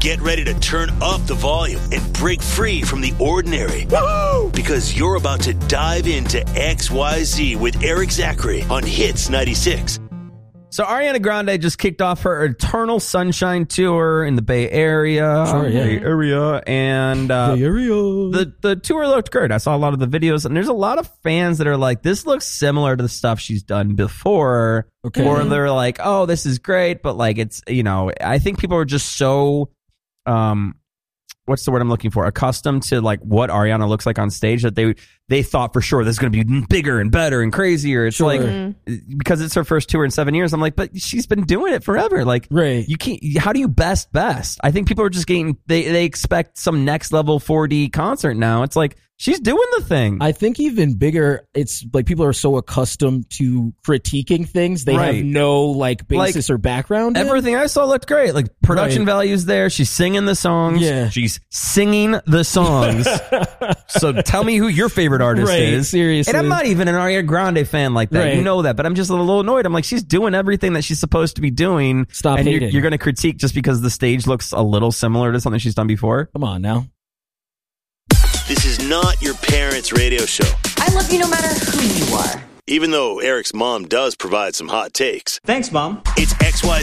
Get ready to turn up the volume and break free from the ordinary. Woo! Because you're about to dive into XYZ with Eric Zachary on Hits 96. So Ariana Grande just kicked off her Eternal Sunshine Tour in the Bay Area. Bay Area. And the tour looked great. I saw a lot of the videos, and there's a lot of fans that are like, this looks similar to the stuff she's done before. Okay. Or they're like, oh, this is great, but like it's, I think people are just so what's the word I'm looking for? Accustomed to like what Ariana looks like on stage that they thought for sure this is going to be bigger and better and crazier. It's like because it's her first tour in 7 years. I'm like, but she's been doing it forever. Like, you can't. How do you best? I think people are just getting they expect some next level 4D concert now. It's like she's doing the thing. I think even bigger. It's like people are so accustomed to critiquing things they have no like basis or background. Everything I saw looked great. Like production value's there. She's singing the songs. Yeah. She's singing the songs. So tell me who your favorite artist is. Seriously. And I'm not even an Ariana Grande fan like that. You know that. But I'm just a little annoyed. I'm like, she's doing everything that she's supposed to be doing. Stop and hating. You're going to critique just because the stage looks a little similar to something she's done before? Come on now. This is not your parents' radio show. I love you no matter who you are. Even though Eric's mom does provide some hot takes. Thanks, Mom. It's XY